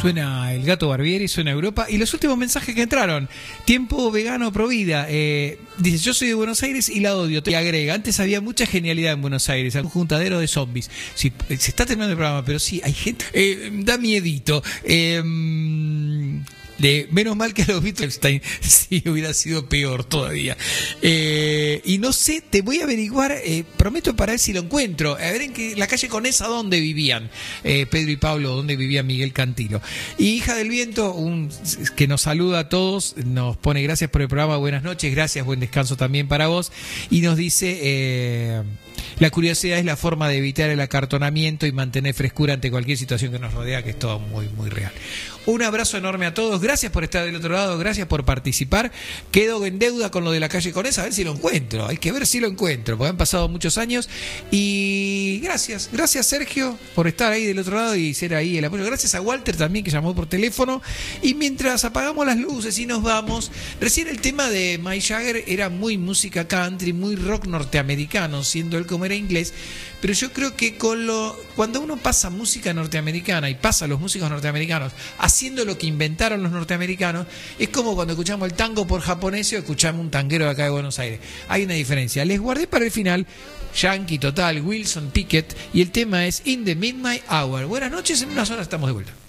Suena el Gato Barbieri, suena Europa. Y los últimos mensajes que entraron. Tiempo vegano pro vida. Dice, yo soy de Buenos Aires y la odio. Y agrega, antes había mucha genialidad en Buenos Aires, un juntadero de zombies. Sí, se está terminando el programa, pero sí, hay gente... da miedito. Menos mal que a los Wittgenstein sí hubiera sido peor todavía. Y no sé, te voy a averiguar, prometo para ver si lo encuentro. A ver en la calle Conesa dónde vivían Pedro y Pablo, dónde vivía Miguel Cantilo. Y Hija del Viento, que nos saluda a todos, nos pone gracias por el programa, buenas noches, gracias, buen descanso también para vos. Y nos dice... la curiosidad es la forma de evitar el acartonamiento y mantener frescura ante cualquier situación que nos rodea, que es todo muy, muy real. Un abrazo enorme a todos, gracias por estar del otro lado, gracias por participar. Quedo en deuda con lo de la calle Conesa, a ver si lo encuentro, hay que ver si lo encuentro, porque han pasado muchos años. Y gracias Sergio por estar ahí del otro lado y ser ahí el apoyo. Gracias a Walter también, que llamó por teléfono. Y mientras apagamos las luces y nos vamos, recién el tema de Mick Jagger era muy música country, muy rock norteamericano, siendo él como era inglés, pero yo creo que cuando uno pasa música norteamericana y pasa a los músicos norteamericanos haciendo lo que inventaron los norteamericanos, es como cuando escuchamos el tango por japonés o escuchamos un tanguero de acá de Buenos Aires. Hay una diferencia. Les guardé para el final Yankee total, Wilson Pickett, y el tema es In the Midnight Hour. Buenas noches, en unas horas estamos de vuelta.